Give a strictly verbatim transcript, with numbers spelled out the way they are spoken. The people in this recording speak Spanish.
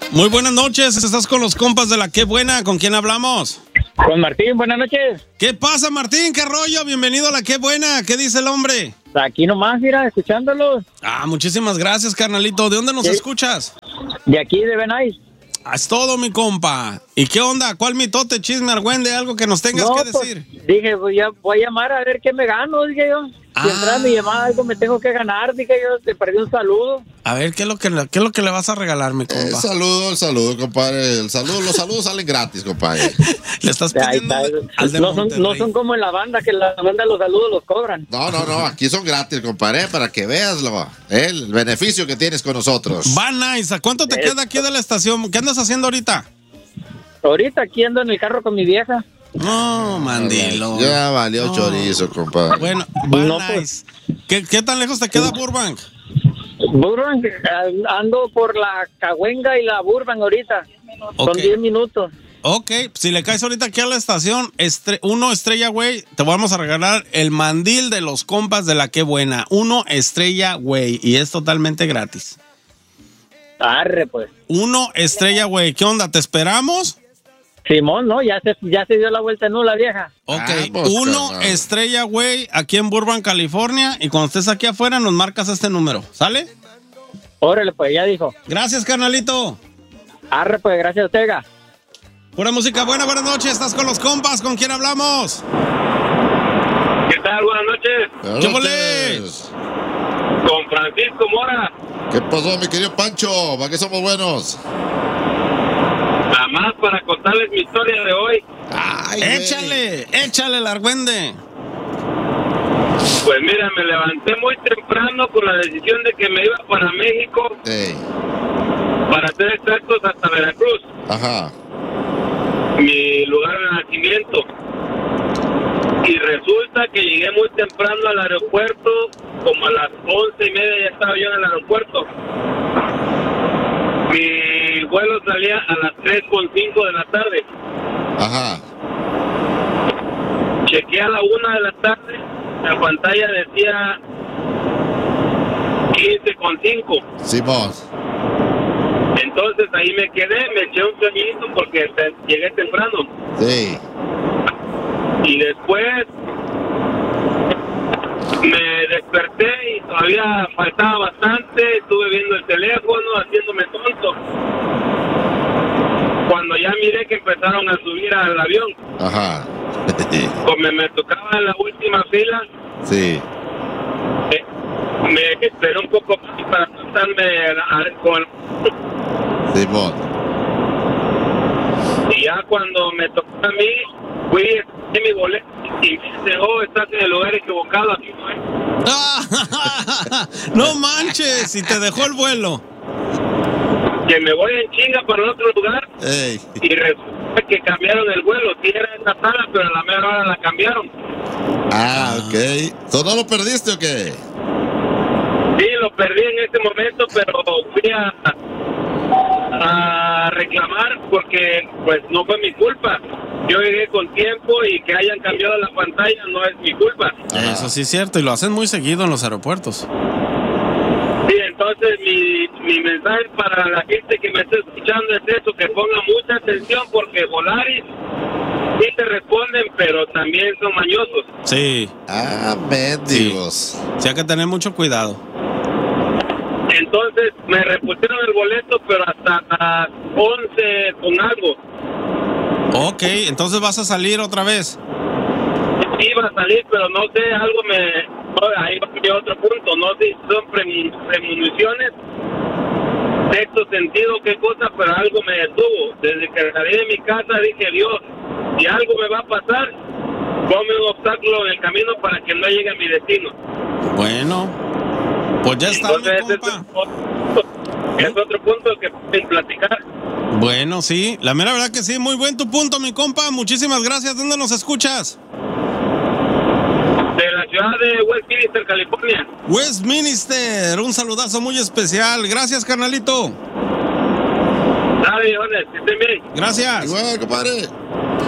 Muy buenas noches, estás con los compas de la Qué Buena. ¿Con quién hablamos? Con Martín, buenas noches. ¿Qué pasa, Martín? ¿Qué rollo? Bienvenido a la Qué Buena. ¿Qué dice el hombre? Aquí nomás, mira, escuchándolos. Ah, muchísimas gracias, carnalito. ¿De dónde nos ¿Sí? escuchas? De aquí, de Benay. Ah, es todo, mi compa. ¿Y qué onda? ¿Cuál mitote, chisme, argüende? Algo que nos tengas No, que pues, decir. dije, voy a, voy a llamar a ver qué me gano, dije yo. Si Ah. entra mi llamada, algo me tengo que ganar, dije yo, te perdí un saludo. A ver, ¿qué es lo que, le- qué es lo que le vas a regalar, mi El compa? saludo, el saludo, compadre. El saludo, los saludos salen gratis, compadre. Le estás Ahí pidiendo está. al de No son, Monterrey. no son como en la banda, que la banda los saludos los cobran. No, no, no, aquí son gratis, compadre, para que veas lo, el beneficio que tienes con nosotros. Va nice. ¿A cuánto te Eh. queda aquí de la estación? ¿Qué andas haciendo ahorita? Ahorita aquí ando en el carro con mi vieja. No, mandilo. Ya valió No. chorizo, compadre. Bueno, va No, nice. pues. ¿Qué, ¿Qué tan lejos te queda Burbank? Burbank, ando por la Cahuenga y la Burbank ahorita. Ok. Son diez minutos. Ok, si le caes ahorita aquí a la estación, estre- uno Estrella Güey, te vamos a regalar el mandil de los compas de la Qué Buena. Uno Estrella Güey, y es totalmente gratis. Arre, pues. Uno Estrella Güey, ¿qué onda? ¿Te esperamos? Simón, ¿no? Ya se, ya se dio la vuelta en la vieja. Ok, Ah, pues, uno carnal. Estrella Güey, aquí en Burbank, California, y cuando estés aquí afuera nos marcas este número, ¿sale? Órale, pues, ya dijo. Gracias, carnalito. Arre, pues, gracias, Ortega. Pura música buena, buenas noches, estás con los compas, ¿con quién hablamos? ¿Qué tal? Buenas noches. Buenas ¿Qué noches. Con Francisco Mora. ¿Qué pasó, mi querido Pancho? ¿Para qué somos buenos? Nada más para contarles mi historia de hoy. Ay, güey. Échale, échale el argüende. Pues mira, me levanté muy temprano con la decisión de que me iba para México, Ey, para ser exactos hasta Veracruz, ajá. mi lugar de nacimiento. Y resulta que llegué muy temprano al aeropuerto, como a las once y media ya estaba yo en el aeropuerto. Mi vuelo salía a las tres con cinco de la tarde. Ajá. Chequeé a la una de la tarde, la pantalla decía quince con cinco. Simón. Entonces ahí me quedé, me eché un sueñito porque te- llegué temprano. Sí. Y después me desperté y todavía faltaba bastante, estuve viendo el teléfono, haciéndome tonto. Cuando ya miré que empezaron a subir al avión, Ajá. como me tocaba en la última fila, Sí. eh, me esperé un poco más para pasarme a- a- con... Simón. Y ya cuando me tocó a mí, fui, en mi boleto y me dice, oh, estás en el lugar equivocado, aquí no es. No manches, y te dejó el vuelo. Que me voy en chinga para otro lugar Ey. y resulta que cambiaron el vuelo. Sí era en la sala, pero a la mera hora la cambiaron. Ah, ok. ¿Tú no lo perdiste o qué? Sí, lo perdí en ese momento, pero fui a, a reclamar porque pues no fue mi culpa. Yo llegué con tiempo y que hayan cambiado la pantalla no es mi culpa. Ajá. Eso sí es cierto, y lo hacen muy seguido en los aeropuertos. Sí, entonces mi, mi mensaje para la gente que me está escuchando es eso, que ponga mucha atención porque Volaris sí te responden, pero también son mañosos. Sí, Ah, mendigos. sí hay que tener mucho cuidado. Entonces me repusieron el boleto, pero hasta las once con algo. Ok, entonces vas a salir otra vez. Iba a salir, pero no sé, algo me... no, ahí va mi otro punto, no sé si son premu- premoniciones, sexto sentido, qué cosa, pero algo me detuvo. Desde que salí de mi casa dije, Dios, si algo me va a pasar, ponme un obstáculo en el camino para que no llegue a mi destino. Bueno, pues ya está, Entonces, mi ese es compa. otro, es otro punto que pueden platicar. Bueno, sí, la mera verdad que sí, muy buen tu punto, mi compa. Muchísimas gracias. ¿Dónde nos escuchas? De la ciudad de Westminster, California. Westminster, un saludazo muy especial. Gracias, carnalito. Dale, Jones, que estén bien. Gracias. Igual, compadre.